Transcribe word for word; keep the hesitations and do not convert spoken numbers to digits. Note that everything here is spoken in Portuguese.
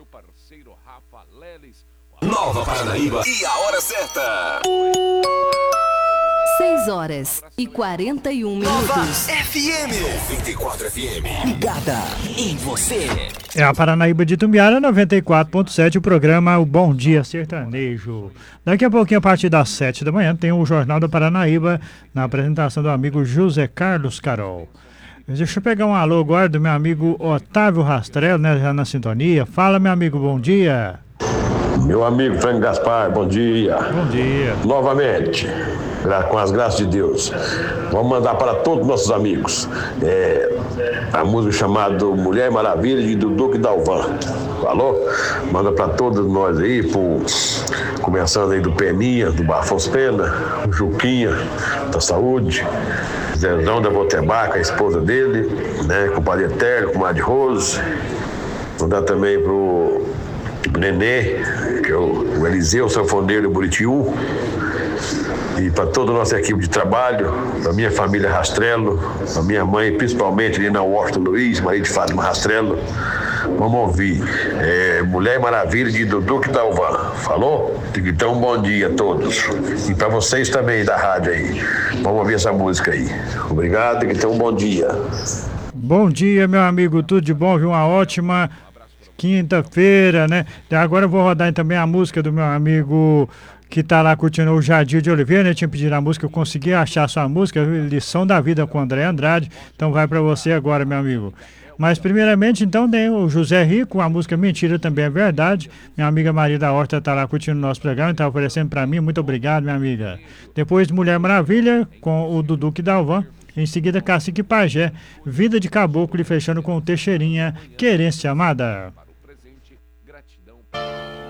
meu parceiro Rafa Leles. Nova Paranaíba e a hora certa. seis horas e quarenta e um minutos. F M noventa e quatro F M. Ligada em você. É a Paranaíba de Itumbiara, noventa e quatro ponto sete, o programa O Bom Dia Sertanejo. Daqui a pouquinho, a partir das sete da manhã, tem o Jornal da Paranaíba, na apresentação do amigo José Carlos Carol. Deixa eu pegar um alô agora do meu amigo Otávio Rastrello, né, já na sintonia. Fala, meu amigo, bom dia. Meu amigo Frank Gaspar, bom dia. Bom dia. Novamente, com as graças de Deus, vamos mandar para todos os nossos amigos é, a música chamada Mulher Maravilha de Dudu e Dalvan. Falou? Manda para todos nós aí, por, começando aí do Peninha, do Afonso Pena, o Juquinha da Saúde, Zezão da Votebaca, a esposa dele, né, com o Padre Eterno, com o Mad Rose. Mandar também pro Nenê, que é o, o Eliseu Sanfoneiro Buritiú, e para toda a nossa equipe de trabalho, para minha família Rastrello, para minha mãe, principalmente ali na Washington Luiz, marido de Fátima Rastrello. Vamos ouvir é, Mulher Maravilha de Dudu e Dalvan. Falou? Então, bom dia a todos. E para vocês também da rádio aí. Vamos ouvir essa música aí. Obrigado, então, bom dia. Bom dia, meu amigo, tudo de bom, viu? Uma ótima quinta-feira, né? E agora eu vou rodar também a música do meu amigo que tá lá curtindo, o Jadir de Oliveira, né? Tinha pedido a música, eu consegui achar sua música, Lição da Vida com André Andrade. Então vai para você agora, meu amigo. Mas primeiramente, então, tem o José Rico, a música Mentira Também é Verdade. Minha amiga Maria da Horta tá lá curtindo o nosso programa, tá oferecendo para mim. Muito obrigado, minha amiga. Depois Mulher Maravilha com o Dudu e Dalvan. Em seguida, Cacique Pajé, Vida de Caboclo, e fechando com o Teixeirinha, Querência Amada. Para o presente, gratidão.